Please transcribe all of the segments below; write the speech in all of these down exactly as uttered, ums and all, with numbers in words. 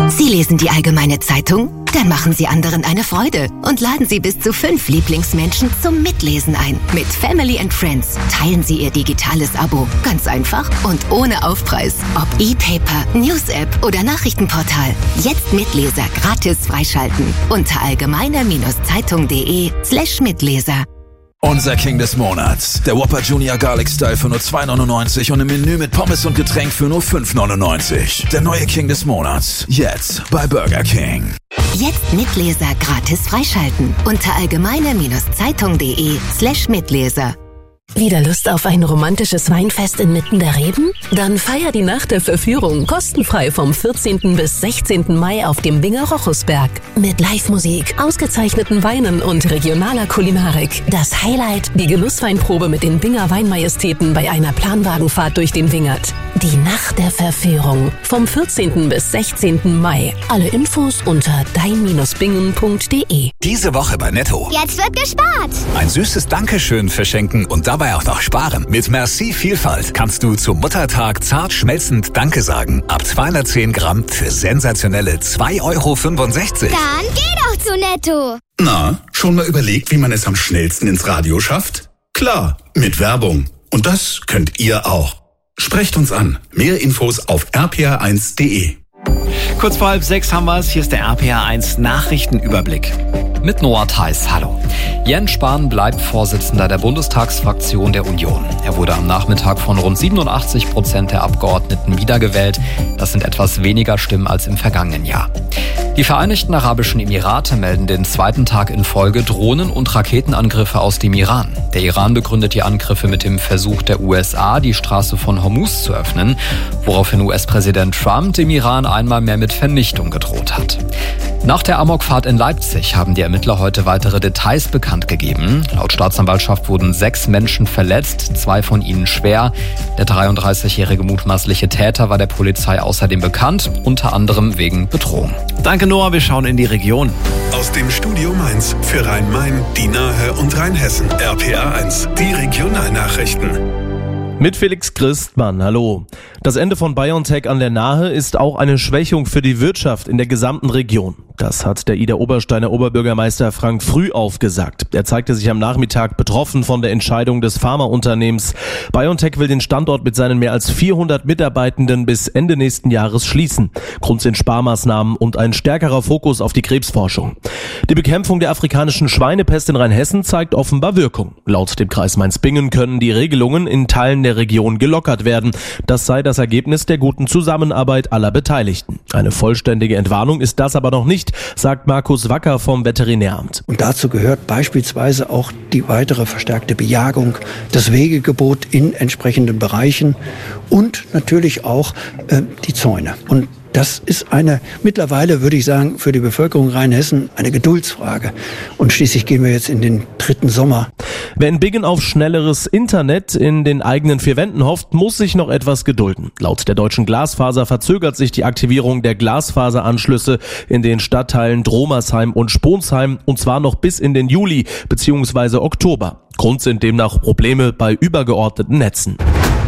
Sie lesen die Allgemeine Zeitung? Dann machen Sie anderen eine Freude und laden Sie bis zu fünf Lieblingsmenschen zum Mitlesen ein. Mit Family and Friends teilen Sie Ihr digitales Abo. Ganz einfach und ohne Aufpreis. Ob E-Paper, News-App oder Nachrichtenportal. Jetzt Mitleser gratis freischalten. Unter allgemeine-zeitung.de slash Mitleser. Unser King des Monats. Der Whopper Junior Garlic Style für nur zwei neunundneunzig und im Menü mit Pommes und Getränk für nur fünf neunundneunzig. Der neue King des Monats. Jetzt bei Burger King. Jetzt Mitleser gratis freischalten. Unter allgemeine-zeitung.de slash Mitleser. Wieder Lust auf ein romantisches Weinfest inmitten der Reben? Dann feier die Nacht der Verführung kostenfrei vom vierzehnten bis sechzehnten Mai auf dem Binger Rochusberg. Mit Live-Musik, ausgezeichneten Weinen und regionaler Kulinarik. Das Highlight, die Genussweinprobe mit den Binger Weinmajestäten bei einer Planwagenfahrt durch den Wingert. Die Nacht der Verführung vom vierzehnten bis sechzehnten Mai. Alle Infos unter dein Bindestrich bingen punkt de. Diese Woche bei Netto. Jetzt wird gespart. Ein süßes Dankeschön verschenken und dabei auch noch sparen. Mit Merci Vielfalt kannst du zum Muttertag zart schmelzend Danke sagen. Ab zweihundertzehn Gramm für sensationelle zwei Euro fünfundsechzig. Dann geh doch zu Netto. Na, schon mal überlegt, wie man es am schnellsten ins Radio schafft? Klar, mit Werbung. Und das könnt ihr auch. Sprecht uns an. Mehr Infos auf r p r eins punkt de. Kurz vor halb sechs haben wir es. Hier ist der R P R eins Nachrichtenüberblick. Mit Noah Theis, hallo. Jens Spahn bleibt Vorsitzender der Bundestagsfraktion der Union. Er wurde am Nachmittag von rund siebenundachtzig Prozent der Abgeordneten wiedergewählt. Das sind etwas weniger Stimmen als im vergangenen Jahr. Die Vereinigten Arabischen Emirate melden den zweiten Tag in Folge Drohnen- und Raketenangriffe aus dem Iran. Der Iran begründet die Angriffe mit dem Versuch der U S A, die Straße von Hormuz zu öffnen, woraufhin U S-Präsident Trump dem Iran einmal mehr mit Vernichtung gedroht hat. Nach der Amokfahrt in Leipzig haben die Ermittler heute weitere Details bekannt gegeben. Laut Staatsanwaltschaft wurden sechs Menschen verletzt, zwei von ihnen schwer. Der dreiunddreißigjährige mutmaßliche Täter war der Polizei außerdem bekannt, unter anderem wegen Bedrohung. Danke Noah, wir schauen in die Region. Aus dem Studio Mainz für Rhein-Main, die Nahe und Rheinhessen. R P R eins, die Regionalnachrichten. Mit Felix Christmann, hallo. Das Ende von BioNTech an der Nahe ist auch eine Schwächung für die Wirtschaft in der gesamten Region. Das hat der Idar-Obersteiner Oberbürgermeister Frank Früh aufgesagt. Er zeigte sich am Nachmittag betroffen von der Entscheidung des Pharmaunternehmens. BioNTech will den Standort mit seinen mehr als vierhundert Mitarbeitenden bis Ende nächsten Jahres schließen. Grund sind Sparmaßnahmen und ein stärkerer Fokus auf die Krebsforschung. Die Bekämpfung der afrikanischen Schweinepest in Rheinhessen zeigt offenbar Wirkung. Laut dem Kreis Mainz-Bingen können die Regelungen in Teilen der Region gelockert werden. Das sei das Ergebnis der guten Zusammenarbeit aller Beteiligten. Eine vollständige Entwarnung ist das aber noch nicht, sagt Markus Wacker vom Veterinäramt. Und dazu gehört beispielsweise auch die weitere verstärkte Bejagung, das Wegegebot in entsprechenden Bereichen und natürlich auch äh, die Zäune. Und das ist eine, mittlerweile würde ich sagen, für die Bevölkerung Rheinhessen eine Geduldsfrage. Und schließlich gehen wir jetzt in den dritten Sommer. Wer in Bingen auf schnelleres Internet in den eigenen vier Wänden hofft, muss sich noch etwas gedulden. Laut der Deutschen Glasfaser verzögert sich die Aktivierung der Glasfaseranschlüsse in den Stadtteilen Dromersheim und Sponsheim und zwar noch bis in den Juli bzw. Oktober. Grund sind demnach Probleme bei übergeordneten Netzen.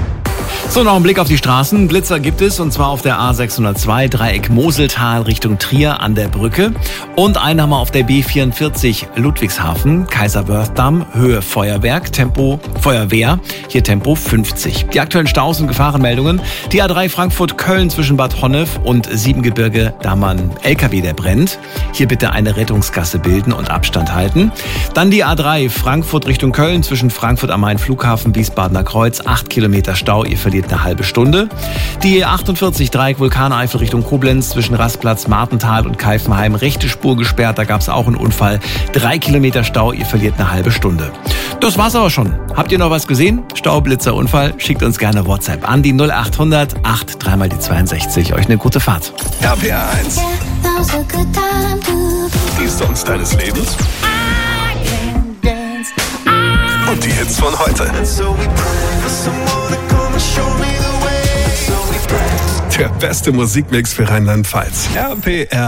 So, noch ein Blick auf die Straßen. Blitzer gibt es, und zwar auf der A sechshundertzwei, Dreieck Moseltal Richtung Trier an der Brücke. Und einen haben wir auf der B vierundvierzig Ludwigshafen, Kaiserwörthdamm, Höhe Feuerwerk, Tempo Feuerwehr, hier Tempo fünfzig. Die aktuellen Staus und Gefahrenmeldungen. Die A drei Frankfurt-Köln zwischen Bad Honnef und Siebengebirge, da mal ein L K W, der brennt. Hier bitte eine Rettungsgasse bilden und Abstand halten. Dann die A drei Frankfurt Richtung Köln zwischen Frankfurt am Main Flughafen, Wiesbadener Kreuz, acht Kilometer Stau, ihr verliert eine halbe Stunde. Die E achtundvierzig Dreieck Vulkaneifel Richtung Koblenz zwischen Rastplatz, Martental und Keifenheim, rechte Spur gesperrt, da gab es auch einen Unfall. Drei Kilometer Stau, ihr verliert eine halbe Stunde. Das war's aber schon. Habt ihr noch was gesehen? Stau, Blitzer, Unfall? Schickt uns gerne WhatsApp an die null achthundert acht drei mal die zweiundsechzig. Euch eine gute Fahrt. R P R eins. Die Songs deines Lebens. Und die Hits von heute. Der beste Musikmix für Rheinland-Pfalz. R P R